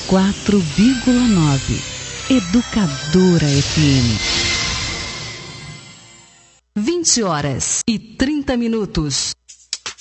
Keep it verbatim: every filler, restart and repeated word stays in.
quatro vírgula nove. Educadora F M. vinte horas e trinta minutos.